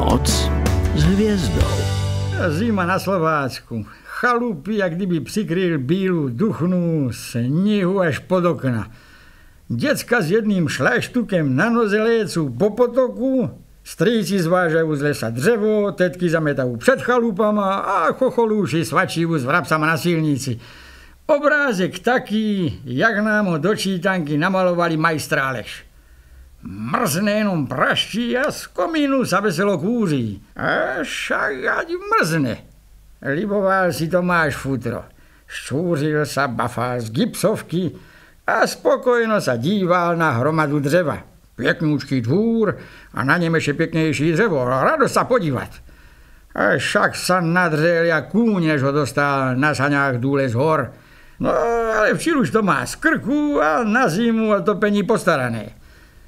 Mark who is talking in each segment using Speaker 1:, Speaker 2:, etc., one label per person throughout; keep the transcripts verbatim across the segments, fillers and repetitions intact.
Speaker 1: Noc s hvězdou.
Speaker 2: Zima na Slovácku. Chalupy, jak kdyby přikryl bílou duchnu sněhu až pod okna. Děcka s jedným šláštukem na noze lécou po potoku, strýci zvážají z lesa dřevo, tetky zametají před chalupama a chocholůši svačí s vrabcama na silnici. Obrázek taký, jak nám ho do čítanky namalovali majstra Aleš. Mrzne jenom praští a z komínu sa veselo kúří. A však ať mrzne. Liboval si Tomáš futro. Ščúril sa bafál z gipsovky a spokojno sa díval na hromadu dřeva. Peknúčký dvúr a na ňom ešte peknejší drevo. Rado sa podívať. A však sa nadrel jak kúň, než ho dostal na saňách dúle z hor. No ale včil už to má z krku a na zimu a topení postarané.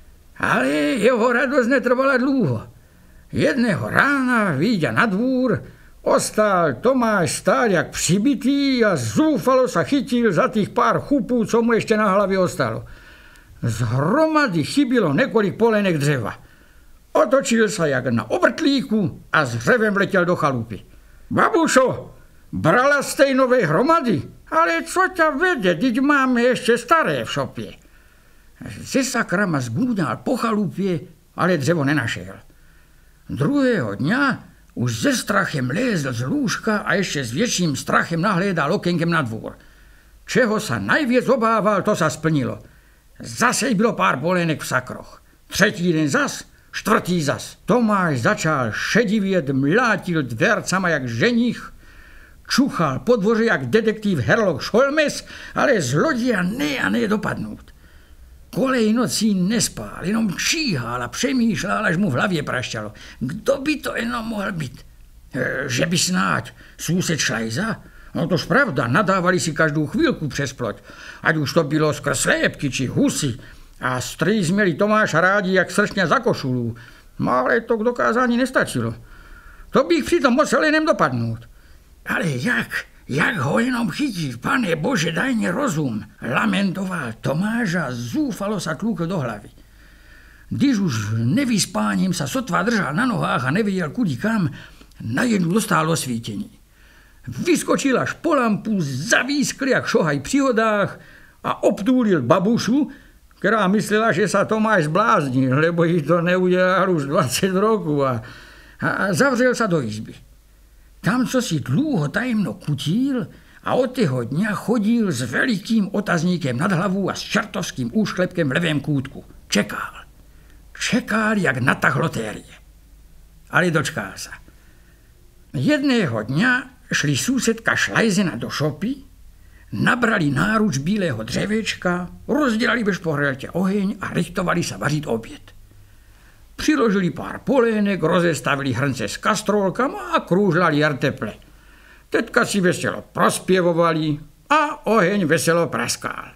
Speaker 2: Ale jeho radosť netrvala dlúho. Jedného rána výjde na dvúr, ostal Tomáš stáť jak přibitý a zúfalo sa chytil za tých pár chupů, co mu ešte na hlavě ostalo. Z hromady chybilo niekoľko polenek dřeva. Otočil sa jak na obrtlíku a s hřevem letěl do chalupy. Babušo, brala z tej novej hromady? Ale co ťa vede, teď máme ešte staré v šopě. Ze sakrama zgúňal po chalupě, ale dřevo nenašel. Druhého dňa už ze strachem lézl z lůžka a ešte s väčším strachem nahliedal okenkem na dvůr. Čeho sa najviac obával, to sa splnilo. Zase bylo pár polenek v sakroch. Třetí den zas, štvrtý zas. Tomáš začal šedivět, mlátil dvercama jak ženich, čuchal po dvoře jak detektív Sherlock Holmes, ale zloděja ne a ne dopadnout. Kolej nocí nespál, jenom číhal a přemýšlel, až mu v hlavě prašťalo. Kdo by to jenom mohl být? E, že by snáď súsed Šlajza? No tož pravda, nadávali si každou chvíľku přes ploť. Ať už to bylo skrz slépky či husy. A strýc měli Tomáša rádi jak sršňa za košulů. No ale to k dokázání nestačilo. To bych přitom musel jenom dopadnout. Ale jak? Jak ho jenom chytí, pane Bože, daj mi rozum, lamentoval Tomáš a zúfalo sa tlúkl do hlavy. Když už nevyspáním sa sotva držal na nohách a nevedel kudy kam, najednou dostal osvítení. Vyskočil až po lampu, zavískl jak šohaj při hodách a obtúlil babušu, ktorá myslela, že sa Tomáš zbláznil, lebo jí to neudelal už dvadsať rokov a, a zavřel sa do izby. Tam, co si dlúho tajemno kutil a od toho dňa chodil s velikým otazníkem nad hlavou a s čertovským úšklepkem v levém kútku. Čekal. Čekal, jak natah lotérie. Ale dočkal sa. Jedného dňa šli súsedka Šlajzena do šopy, nabrali náruč bílého dřevečka, rozdělali bez pohrelte oheň a richtovali sa vařiť oběd. Přiložili pár polének, rozestavili hrnce s kastrolkama a krúžlali jarteple. Tetka si veselo prospievovali a oheň veselo praskal.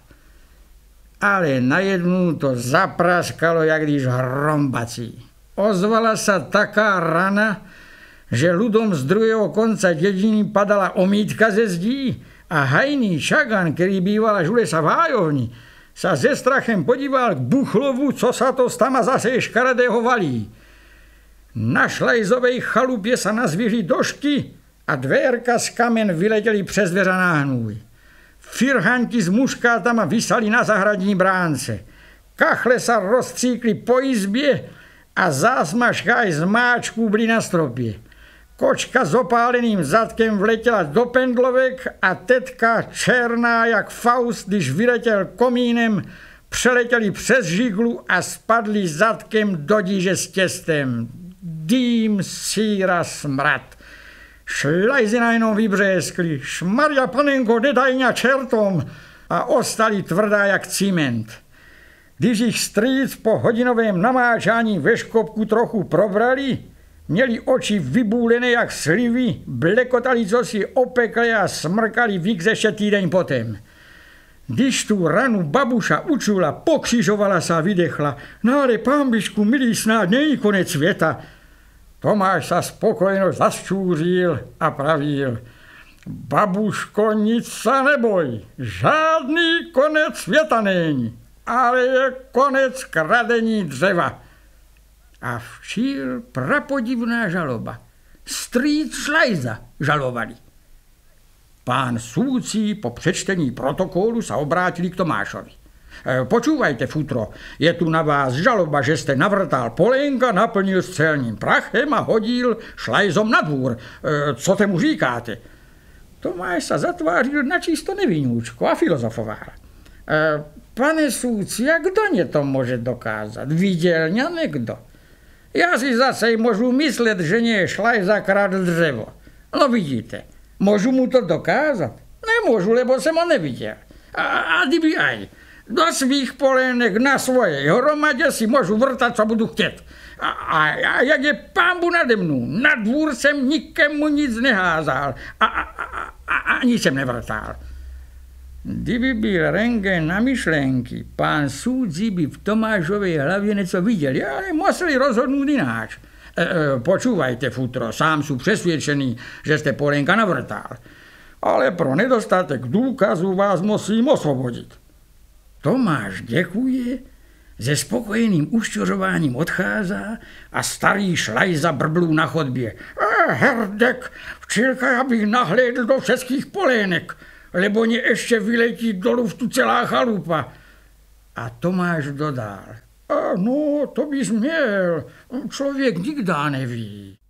Speaker 2: Ale najednou to zapraskalo, jak když hrombací. Ozvala sa taká rana, že ľudom z druhého konca dediny padala omítka ze zdí a hajný šagan, ktorý býval až u lesa v hájovni, sa ze strachem podíval k buchlovu, co sa to stama zase škaredého valí. Na Šlajzovej chalupě sa nazvihli došky a dvérka z kamen vyletěli přes dveře na hnůj. Firhanti s muškátama vysali na zahradní bránce. Kachle sa rozstříkli po izbě a zásmaška aj z máčků byli na stropě. Kočka s opáleným zadkem vletěla do pendlovek a tetka černá jak Faust, když vyletěl komínem, přeletěli přes žiglu a spadli zadkem do díže s těstem. Dým, síra, smrad. Šlajzina jenom vybřeskli. Šmarja panenko, nedajňa čertom. A ostali tvrdá jak ciment. Když jich strýc po hodinovém namáčání ve škopku trochu probrali, měli oči vybúlené jak slivy, blekotali cosi opekle a smrkali vík ešte týdeň potom. Když tu ranu babuša učula, pokřižovala sa a vydechla. No ale pánbišku, milý, snáď není konec sveta. Tomáš sa spokojno zaščúril a pravil. Babuško, nic sa neboj, žádný konec sveta není, ale je konec kradení dřeva. A včíl prapodivná žaloba. Strýc Šlajza žalovali. Pán súdci po přečtení protokolu sa obrátili k Tomášovi. Počúvajte, futro, je tu na vás žaloba, že ste navrtal Polénka, naplnil s celním prachem a hodil Šlajzom na dvůr. Co tomu říkáte? Tomáš sa zatváril na čisto nevinúčko a filozofoval. Pane súdci, a kdo nie to môže dokázať? Videl ňa niekto? Ja si zase môžu mysleť, že nie Šlajza kradl drevo. No vidíte, môžu mu to dokázať? Nemôžu, lebo som ho nevidel. A, a kdyby aj. Do svých polének na svojej hromade si môžu vrtať, co budú chtieť. A, a, a jak je pánbu nade mnou, na dvůr sem nikému nic neházal. A, a, a, a ani sem nevrtal. Kdyby byl rentgen na myšlenky, pán súdzi by v Tomášovej hlavě něco viděl, ale museli rozhodnúť ináč. E, e, počúvajte, futro, sám sú přesvědčený, že ste Polénka navrtal. Ale pro nedostatek důkazu vás musím oslobodiť. Tomáš děkuje, se spokojeným ušťořováním odchází a starý Šlajza brblú na chodbě. E, herdek, včilka, abych nahlédl do všetkých Polének, lebo ne ešte vyletí do luftu celá chalupa. A Tomáš dodal. No, to bys měl, člověk nikdy neví.